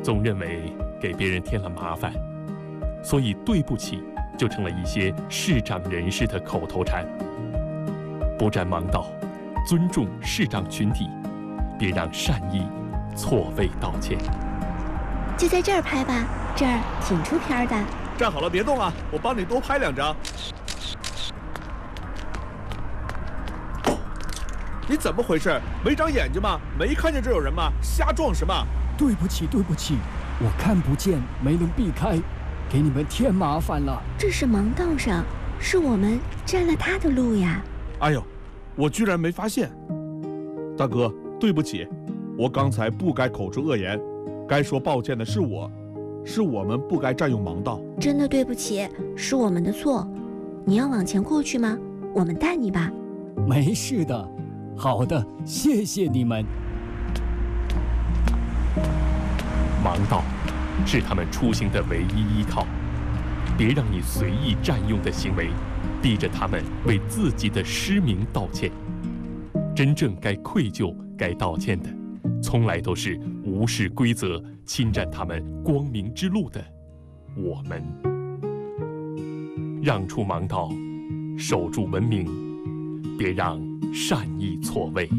总认为给别人添了麻烦，所以对不起就成了一些视障人士的口头禅。不占盲道，尊重视障群体，别让善意错位道歉。 就在这儿拍吧，这儿挺出片的。 站好了，别动啊，我帮你多拍2张。你怎么回事？没长眼睛吗？没看见这有人吗？瞎撞什么？ 对不起，我看不见，没能避开，给你们添麻烦了。 这是盲道上，是我们占了他的路呀。 哎呦，我居然没发现。大哥，对不起，我刚才不该口出恶言，该说抱歉的是我们不该占用盲道。 真的对不起，是我们的错。你要往前过去吗？我们带你吧。 没事的。好的，谢谢你们。 盲道是他们出行的唯一依靠，别让你随意占用的行为逼着他们为自己的失明道歉。真正该愧疚、该道歉的，从来都是无视规则、侵占他们光明之路的我们。让出盲道，守住文明，别让善意错位。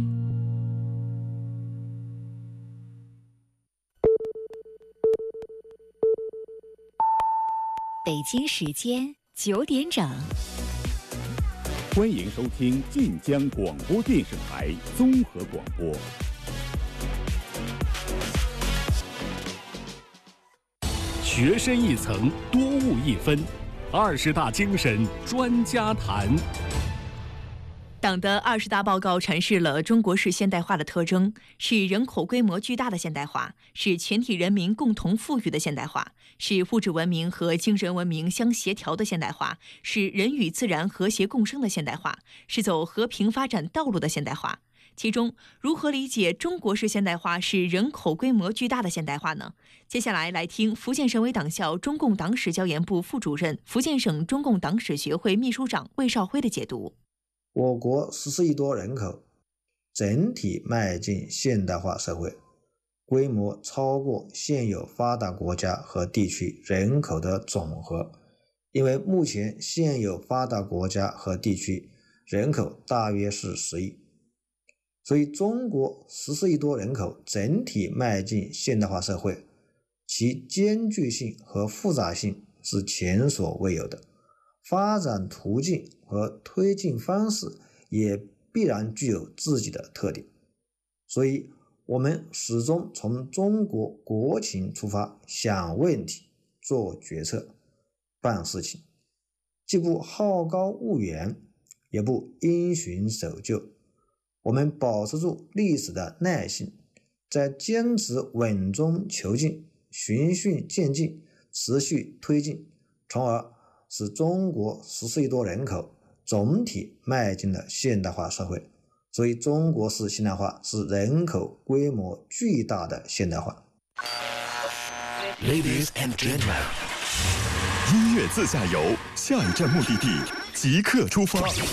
北京时间9点整， 欢迎收听晋江广播电视台综合广播。 学深一层，多悟一分，20大精神专家谈。 党的20大报告阐释了中国式现代化的特征，是人口规模巨大的现代化，是全体人民共同富裕的现代化，是物质文明和精神文明相协调的现代化，是人与自然和谐共生的现代化，是走和平发展道路的现代化。其中，如何理解中国式现代化是人口规模巨大的现代化呢？接下来听福建省委党校中共党史教研部副主任、福建省中共党史学会秘书长魏少辉的解读。 我国14亿多人口，整体迈进现代化社会，规模超过现有发达国家和地区人口的总和。因为目前现有发达国家和地区人口大约是10亿，所以中国14亿多人口整体迈进现代化社会，其艰巨性和复杂性是前所未有的，发展途径和推进方式也必然具有自己的特点。所以我们始终从中国国情出发，想问题、做决策、办事情，既不好高骛远，也不因循守旧。我们保持住历史的耐性，在坚持稳中求进、循序渐进、持续推进，从而使中国14亿多人口总体迈进了现代化社会。所以中国式现代化是人口规模巨大的现代化。 Ladies and gentlemen， 音乐自驾游，下一站目的地即刻出发。